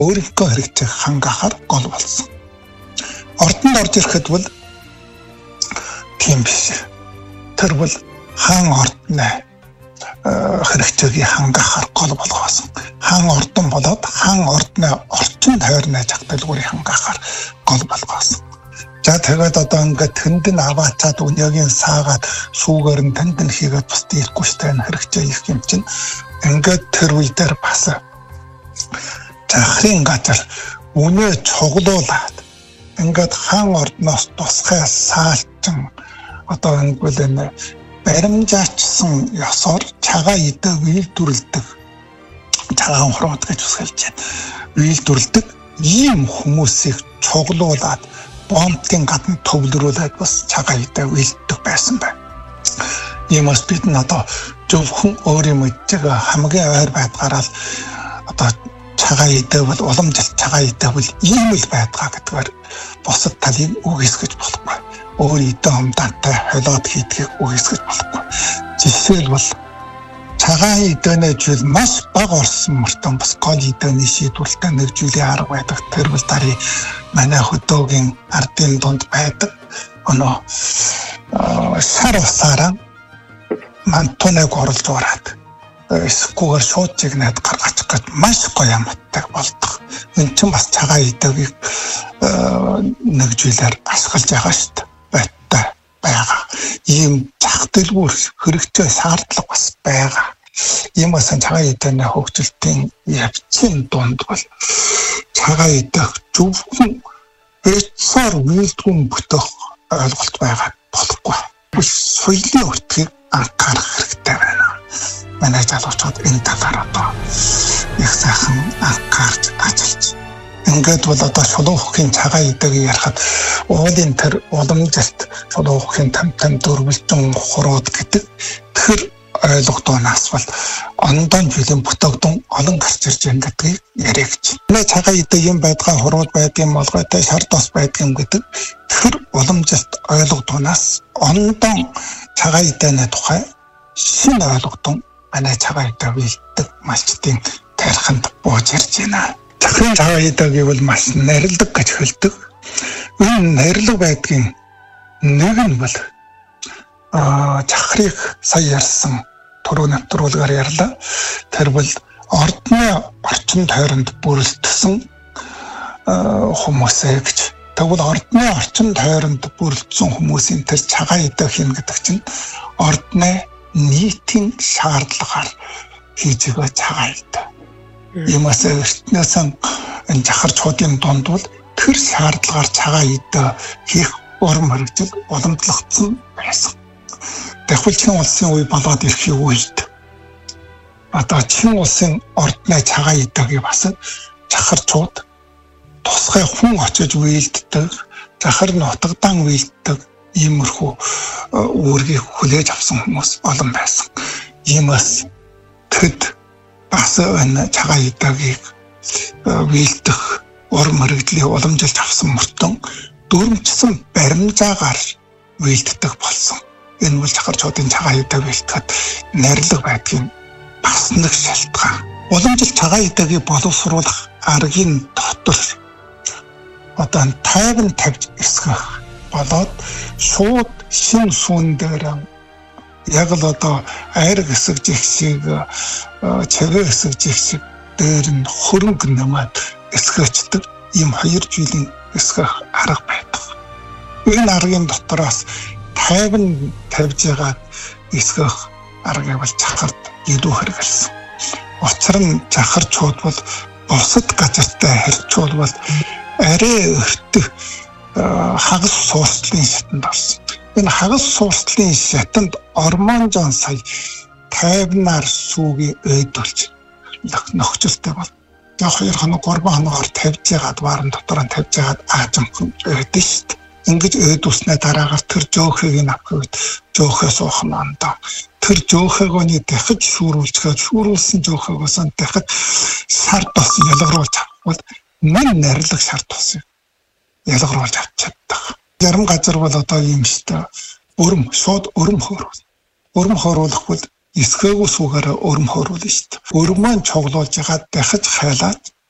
өөрийнхөө хэрэгцээг хангахаар гол болсон. Ордонд орж ирэхэд бол тийм биш. Тэр бол хаан ордны хэрэгцээг хангахаар гол болгоосон. Хаан ордон болоод хаан ордны орчин тойрны жагталгуурыг хангахаар гол болгоосон. За тэгээд одоо ингээд тэнд нь аваачаад өнөөгийн саагаад сүүгээр нь тэнд нь хийгээд бас дийлэхгүй штэ хэрэгцээ их юм чинь ингээд тэр үе дээр бас захрын газар үнэ цуглуулад ингээд хаан ордноос тусгай саалчин одоо ингээд энэ баримжаачсан ёсоор цагаан идэ үйлдвэрлэдэг цагаан хурууд гэж үсгэлж байна. Үйлдвэрлэдэг ийм хүмүүсийг цуглуулад бомбын гадна төвлөрүүлээд бас цагаан идэ үйлддэг байсан байна. Иймээс бид нь одоо зөвхөн өөрийн мэддэг хамгийн ойр байдгаараа одоо цагаан идэ бол уламжлалт цагаан идэ бол ийм л байдгаа гэдгээр бусад талыг үгүйсгэж болохгүй. Өөр идэ хумдаантай холиод хийдгийг үгүйсгэж болохгүй. Жишээлбэл цагаан идэнэ жил маш бага орсон мөртөө бас гол идэний шийдвэрлэлтэй нэгжүүлэх арга байдаг. Тэр бол дарыг манай хөдөөгийн ардын дунд байдаг. Өнөө сар усаараа мантуныг оруулж ураад эсгүүгээр шууд чигнээд гаргачих гэж маш гоё амттай болдог. Энэ ч бас цагаан идэгийг нэгжүүлээр ашиглаж байгаа шүү дээ. Байттай байгаа. Ийм загдalгүй хэрэгцээ шаардлага бас байгаа. Иймээс цагаан идэний хөгжилтийн явцын дунд бол цагаан идэх зөвхөн бэцээр үйлдвэн бүтэх ойлголт байгаа болохгүй. Соёлын өртгийг анхаарах хэрэгтэй байна. Манай залуучууд энэ талаар одоо их сайхан анхаарч ажиллаж. Ингээд бол одоо шулуун хөхийн цагаан идэгийг ярихад уулын тэр уламжлалт шулуун хөхийн тамтам дөрвөлжин хурууд гэдэг тэр ойлгодоноос бол ондон жилийн бүтэгдэн олон гарч ирж байгаа гэдгийг яриа гэж. Манай цагаан идэ юм байдгаа хурууд байдгийн молгойтой шар тос байдгийн гэдэг тэр уламжлалт ойлгодоноос ондон цагаан идэний тухай шинэ ойлгодон манай цагаан идэ бэлддэг малчдын тариханд бууж ирж байна. Захрын цагаан идэг гэвэл маш нарилдаг гэж хэлдэг. Энэ нарилга байдгийн нэг нь бол захрыг сая ярьсан түрүү нэвтрүүлгээр ярьлаа. Тэр бол ордны орчин тойронд бүрэлдэсэн хүмүүсээ гэж. Тэгвэл ордны орчин тойронд бүрэлдэсэн хүмүүсийн тэр цагаан идэг хийнэ гэдэг чинь ордны нийтийн шаардлагаар хийж байгаа цагаан идэг. Иймээс эртнээс энэ захарчуудын дунд бол тэр шаардлагаар цагаан идэг хийх урам хэрэгжил уламжлагдсан байсан. Тэгвэл Чин улсын үе болоод ирэхийг үед одоо Чин улсын ордны цагаан идэгийг бас захарчууд тусгай хүн очиж үйлддэг, захар нутагдан үйлддэг иймэрхүү үүргийг хүлээж авсан хүмүүс олон байсан. Иймээс тэд бас энэ цагаан идэгийг үйлдэх урам хэрэгдлийг уламжилж авсан мөртөө дөрвөлжсөн баримжаагаар үйлддэг болсон. Энэ бол захарчуудын цагаан идэг үйлдэхэд нарилга байдгийн бас нэг шалтгаан. Уламжлалт цагаан идэгийг боловсруулах аргын дотор одоо тайван тавьж эсгэх болоод шууд шин сүн дээр яг л одоо айр хэсэг жигсийг чигээ хэсэг жигсийг дээр нь хөрөнгө нэмээд эсгэждэг ийм 2 жилийн эсгэх арга байдаг. Энэ аргын дотроос тайван тавьж байгаа эсгэх аргыг бол захард илүү хэрэгэлсэн. Учир нь захарчууд бол бусад газартай харьцуул бол арай өртөг хагас суурслын шатанд орсон. Энэ хагас суурслын шатанд ормонжон сая тайвнаар сүүгээ өйдөлж нөхцөлтэй бол. Яг 2 хоног 3 хоногоор тавьж яагаад варан дотор нь тавьж яагаад аажимхан өйдөн шүү дээ. Ингэж өйдүүлснээ дараагаар тэр жоохыг нь авахд жоохоо суух нь ондоо. Тэр жоохоогоо дахиж шүүрүүлсэн жоохоогоос нь дахиж шар тос ялгаруулж авах бол мань нарилга шар тосыг ялгаруулж авч чаддаг. Зарим газар бол одоо юм шүү дээ. Шууд өрөм хөрвөл. Өрөм хөрвөлөх бол эсгээгүй сүүгээрээ өрөм хөрвөл шүү дээ. Өрөмөө цуглуулж ягаад дахиж хайлаад